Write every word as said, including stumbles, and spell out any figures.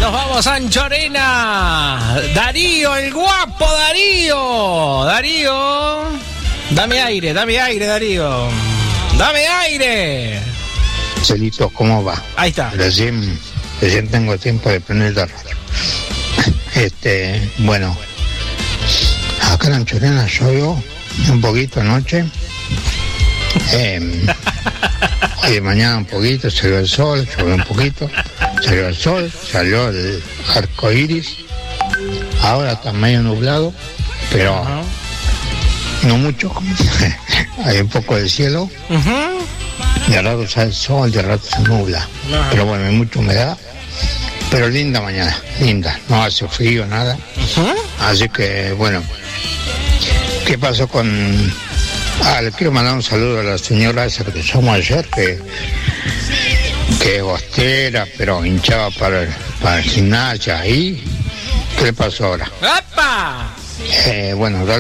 Nos vamos a Anchorena. Darío, el guapo Darío. Darío. Dame aire, dame aire, Darío. Dame aire. Celito, ¿cómo va? Ahí está. Recién, recién tengo tiempo de prender la radio. Este, bueno, acá en Anchorena llovió un poquito anoche. Eh, hoy de mañana un poquito, salió el sol, llovió un poquito, salió el sol, salió el arco iris. Ahora está medio nublado, pero uh-huh. no mucho. Hay un poco de cielo. Uh-huh. De rato sale el sol, de rato se nubla. Uh-huh. Pero bueno, hay mucha humedad. Pero linda mañana, linda. No hace frío, nada. Uh-huh. Así que, bueno. ¿Qué pasó con...? Ah, le quiero mandar un saludo a la señora esa que somos ayer, que... que es bostera, pero hinchaba para el, para el gimnasio. ¿Y qué le pasó ahora? ¡Epa! Eh, bueno,